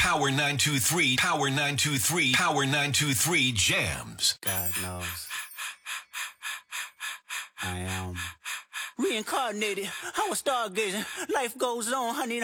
Power 923, Power 923, Power 923 jams. God knows. I am reincarnated. I was stargazing. Life goes on. I need